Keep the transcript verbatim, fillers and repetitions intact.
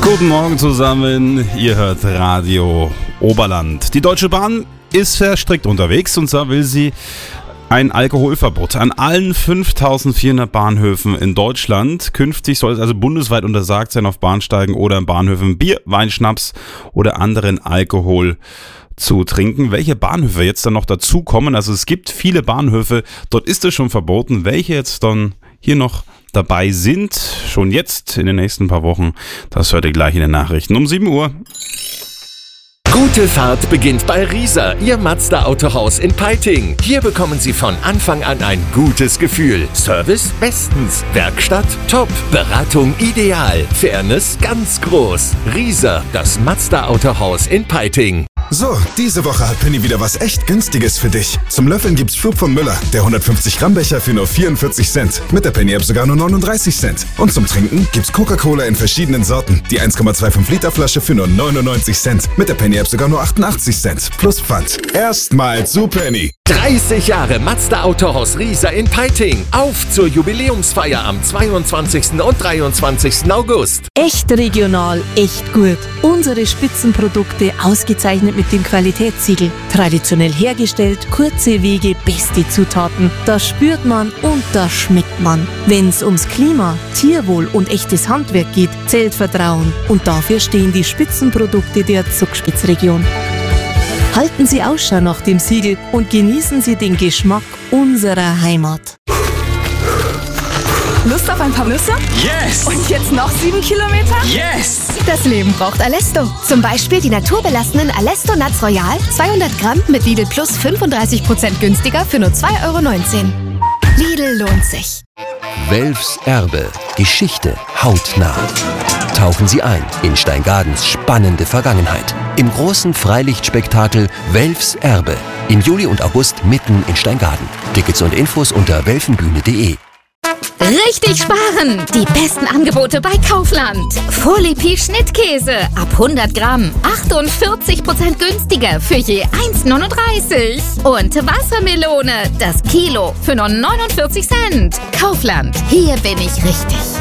Guten Morgen zusammen, ihr hört Radio Oberland. Die Deutsche Bahn ist verstrickt unterwegs und zwar will sie ein Alkoholverbot an allen fünftausendvierhundert Bahnhöfen in Deutschland. Künftig soll es also bundesweit untersagt sein, auf Bahnsteigen oder in Bahnhöfen Bier, Wein, Schnaps oder anderen Alkohol zu trinken. Welche Bahnhöfe jetzt dann noch dazukommen, also es gibt viele Bahnhöfe, dort ist es schon verboten. Welche jetzt dann hier noch dabei sind, schon jetzt in den nächsten paar Wochen, das hört ihr gleich in den Nachrichten um sieben Uhr. Gute Fahrt beginnt bei Rieser, Ihr Mazda-Autohaus in Peiting. Hier bekommen Sie von Anfang an ein gutes Gefühl. Service bestens, Werkstatt top, Beratung ideal, Fairness ganz groß. Rieser, das Mazda-Autohaus in Peiting. So, diese Woche hat Penny wieder was echt Günstiges für dich. Zum Löffeln gibt's Schub von Müller, der hundertfünfzig Gramm Becher für nur vierundvierzig Cent. Mit der Penny App sogar nur neununddreißig Cent. Und zum Trinken gibt's Coca-Cola in verschiedenen Sorten. Die eins Komma fünfundzwanzig Liter Flasche für nur neunundneunzig Cent. Mit der Penny App sogar nur achtundachtzig Cent. Plus Pfand. Erstmal zu Penny. dreißig Jahre Mazda Autohaus Rieser in Peiting. Auf zur Jubiläumsfeier am zweiundzwanzigsten und dreiundzwanzigsten August. Echt regional, echt gut. Unsere Spitzenprodukte ausgezeichnet mit dem Qualitätssiegel. Traditionell hergestellt, kurze Wege, beste Zutaten. Das spürt man und das schmeckt man. Wenn's ums Klima, Tierwohl und echtes Handwerk geht, zählt Vertrauen. Und dafür stehen die Spitzenprodukte der Zugspitzregion. Halten Sie Ausschau nach dem Siegel und genießen Sie den Geschmack unserer Heimat. Lust auf ein paar Nüsse? Yes! Und jetzt noch sieben Kilometer? Yes! Das Leben braucht Alesto. Zum Beispiel die naturbelassenen Alesto Nuts Royal, zweihundert Gramm mit Lidl Plus fünfunddreißig Prozent günstiger für nur zwei Euro neunzehn. Lidl lohnt sich. Welfs Erbe. Geschichte hautnah. Tauchen Sie ein in Steingadens spannende Vergangenheit. Im großen Freilichtspektakel Welfs Erbe. Im Juli und August mitten in Steingaden. Tickets und Infos unter welfenbühne punkt de. Richtig sparen! Die besten Angebote bei Kaufland. Folipi Schnittkäse ab hundert Gramm. achtundvierzig Prozent günstiger für je eins neununddreißig. Und Wassermelone, das Kilo für nur neunundvierzig Cent. Kaufland, hier bin ich richtig.